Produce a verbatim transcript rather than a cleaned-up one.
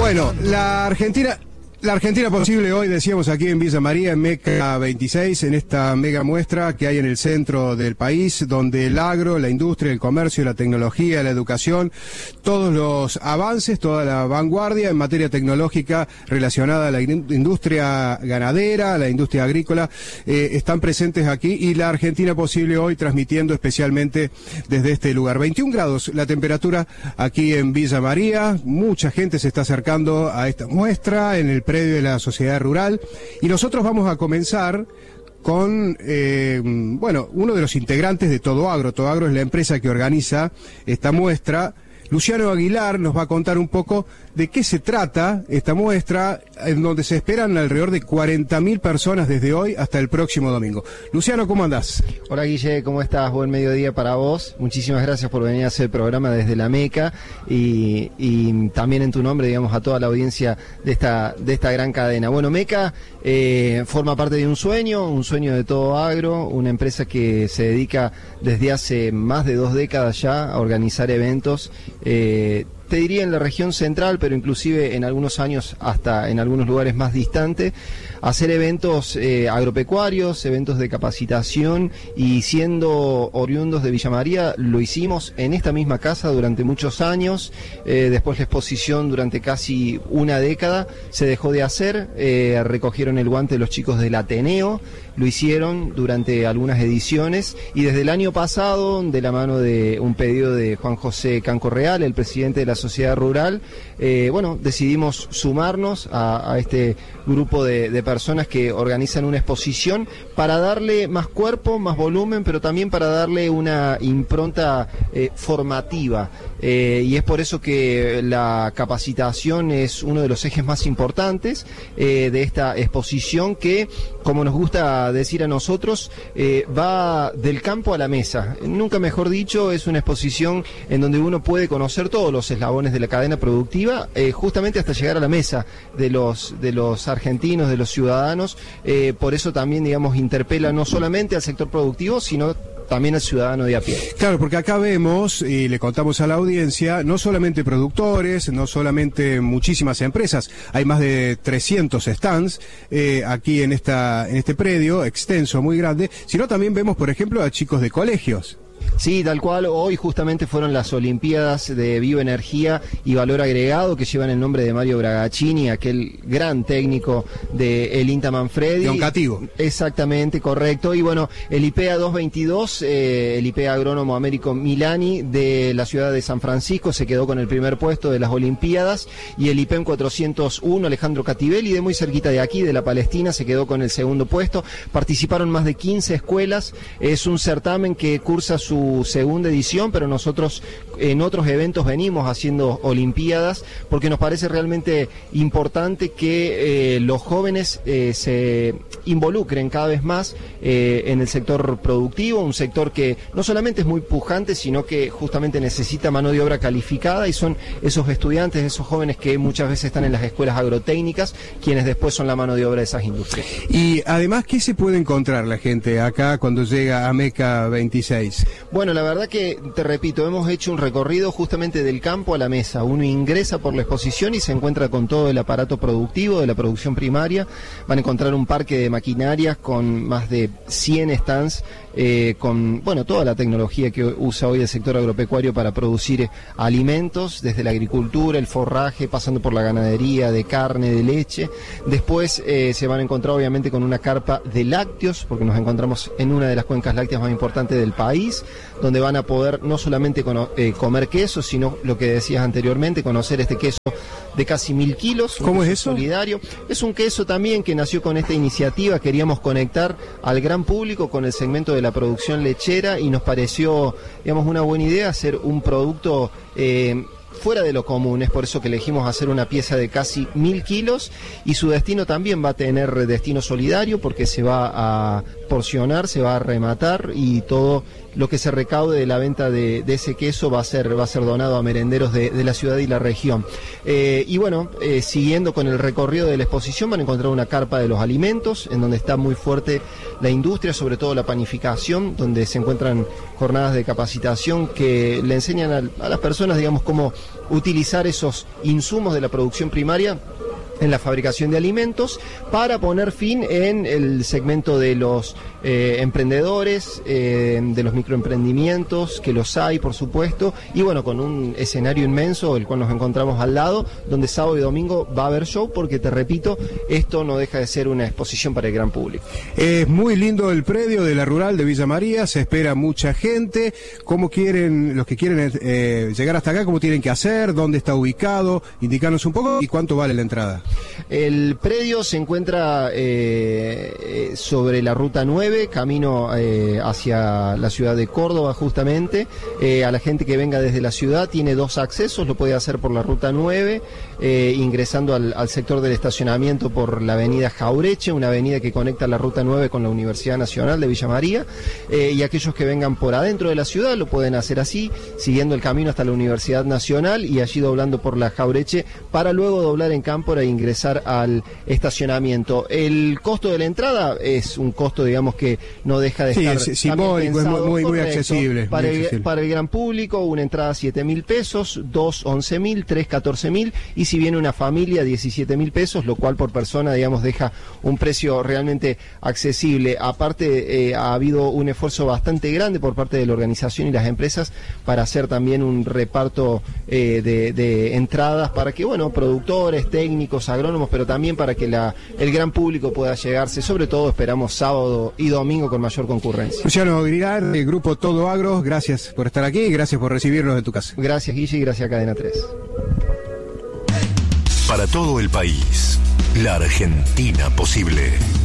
Bueno, la Argentina... La Argentina posible hoy, decíamos aquí en Villa María, en MECA veintiséis, en esta mega muestra que hay en el centro del país, donde el agro, la industria, el comercio, la tecnología, la educación, todos los avances, toda la vanguardia en materia tecnológica relacionada a la industria ganadera, a la industria agrícola, eh, están presentes aquí, y la Argentina posible hoy transmitiendo especialmente desde este lugar. veintiún grados la temperatura aquí en Villa María, mucha gente se está acercando a esta muestra en el predio de la Sociedad Rural, y nosotros vamos a comenzar con, eh, bueno, uno de los integrantes de Todo Agro. Todo Agro es la empresa que organiza esta muestra. Luciano Aguilar nos va a contar un poco de qué se trata esta muestra, en donde se esperan alrededor de cuarenta mil personas desde hoy hasta el próximo domingo. Luciano, ¿cómo andás? Hola Guille, ¿cómo estás? Buen mediodía para vos. Muchísimas gracias por venir a hacer el programa desde la MECA, y, y también en tu nombre, digamos, a toda la audiencia de esta, de esta gran cadena. Bueno, MECA eh, forma parte de un sueño, un sueño de Todo Agro, una empresa que se dedica desde hace más de dos décadas ya a organizar eventos, eh, te diría en la región central, pero inclusive en algunos años hasta en algunos lugares más distantes, hacer eventos eh, agropecuarios, eventos de capacitación, y siendo oriundos de Villa María, lo hicimos en esta misma casa durante muchos años. Eh, después la exposición durante casi una década se dejó de hacer, eh, recogieron el guante los chicos del Ateneo, lo hicieron durante algunas ediciones, y desde el año pasado, de la mano de un pedido de Juan José Canco Real, el presidente de la Sociedad Rural, eh, bueno, decidimos sumarnos a, a este grupo de, de personas que organizan una exposición para darle más cuerpo, más volumen, pero también para darle una impronta eh, formativa. Eh, y es por eso que la capacitación es uno de los ejes más importantes eh, de esta exposición, que, como nos gusta decir a nosotros, eh, va del campo a la mesa. Nunca mejor dicho, es una exposición en donde uno puede conocer todos los eslabones de la cadena productiva, eh, justamente hasta llegar a la mesa de los, de los argentinos, de los ciudadanos. Eh, por eso también, digamos, interpela no solamente al sector productivo, sino también al ciudadano de a pie. Claro, porque acá vemos, y le contamos a la audiencia, no solamente productores, no solamente muchísimas empresas, hay más de trescientos stands eh, aquí en esta en este predio extenso, muy grande, sino también vemos, por ejemplo, a chicos de colegios. Sí, tal cual. Hoy justamente fueron las Olimpiadas de Bioenergía y Valor Agregado, que llevan el nombre de Mario Bragaccini, aquel gran técnico de el INTA Manfredi. Doncativo. Exactamente, correcto. Y bueno, el I P A doscientos veintidós, eh, el I P A Agrónomo Américo Milani de la ciudad de San Francisco, se quedó con el primer puesto de las Olimpiadas, y el I P E M cuatrocientos uno, Alejandro Cativelli, de muy cerquita de aquí, de la Palestina, se quedó con el segundo puesto. Participaron más de quince escuelas. Es un certamen que cursa su segunda edición, pero nosotros en otros eventos venimos haciendo olimpiadas, porque nos parece realmente importante que eh, los jóvenes eh, se involucren cada vez más eh, en el sector productivo, un sector que no solamente es muy pujante, sino que justamente necesita mano de obra calificada, y son esos estudiantes, esos jóvenes que muchas veces están en las escuelas agrotécnicas, quienes después son la mano de obra de esas industrias. Y además, ¿qué se puede encontrar la gente acá cuando llega a MECA veintiséis? Bueno, la verdad que, te repito, hemos hecho un recorrido justamente del campo a la mesa. Uno ingresa por la exposición y se encuentra con todo el aparato productivo de la producción primaria. Van a encontrar un parque de maquinarias con más de cien stands, eh, con, bueno, toda la tecnología que usa hoy el sector agropecuario para producir alimentos, desde la agricultura, el forraje, pasando por la ganadería, de carne, de leche. Después eh, se van a encontrar obviamente con una carpa de lácteos, porque nos encontramos en una de las cuencas lácteas más importantes del país, donde van a poder no solamente cono eh, comer queso, sino lo que decías anteriormente, conocer este queso de casi mil kilos. ¿Cómo es eso? Solidario. Es un queso también que nació con esta iniciativa. Queríamos conectar al gran público con el segmento de la producción lechera, y nos pareció, digamos, una buena idea hacer un producto eh, fuera de lo común. Es por eso que elegimos hacer una pieza de casi mil kilos, y su destino también va a tener destino solidario, porque se va a porcionar, se va a rematar, y todo lo que se recaude de la venta de, de ese queso va a ser va a ser donado a merenderos de, de la ciudad y la región. Eh, y bueno, eh, siguiendo con el recorrido de la exposición, van a encontrar una carpa de los alimentos, en donde está muy fuerte la industria, sobre todo la panificación, donde se encuentran jornadas de capacitación que le enseñan a, a las personas, digamos, cómo utilizar esos insumos de la producción primaria en la fabricación de alimentos, para poner fin en el segmento de los eh, emprendedores, eh, de los microemprendimientos, que los hay, por supuesto, y bueno, con un escenario inmenso, el cual nos encontramos al lado, donde sábado y domingo va a haber show, porque te repito, esto no deja de ser una exposición para el gran público. Es muy lindo el predio de la Rural de Villa María, se espera mucha gente. ¿Cómo quieren, los que quieren eh, llegar hasta acá, cómo tienen que hacer? ¿Dónde está ubicado? Indicarnos un poco y cuánto vale la entrada. El predio se encuentra eh, eh, sobre la ruta nueve, camino eh, hacia la ciudad de Córdoba justamente. Eh, a la gente que venga desde la ciudad tiene dos accesos, lo puede hacer por la ruta nueve, eh, ingresando al, al sector del estacionamiento por la avenida Jaureche, una avenida que conecta la ruta nueve con la Universidad Nacional de Villa María, eh, y aquellos que vengan por adentro de la ciudad lo pueden hacer así, siguiendo el camino hasta la Universidad Nacional y allí doblando por la Jaureche, para luego doblar en Cámpora e ingresar al estacionamiento. El costo de la entrada es un costo, digamos, que no deja de sí, estar es simbólico, es muy, muy, muy accesible. Para, muy el, accesible. para el gran público, una entrada siete mil pesos, dos once mil, tres catorce mil, y si viene una familia diecisiete mil pesos, lo cual por persona, digamos, deja un precio realmente accesible. Aparte, eh, ha habido un esfuerzo bastante grande por parte de la organización y las empresas para hacer también un reparto eh, de, de entradas para que, bueno, productores, técnicos, agrónomos, pero también para que la, el gran público pueda llegarse. Sobre todo esperamos sábado y domingo con mayor concurrencia. Luciano Grilar, del grupo Todo Agro, gracias por estar aquí y gracias por recibirnos en tu casa. Gracias, Guille, y gracias a Cadena tres. Para todo el país, la Argentina posible.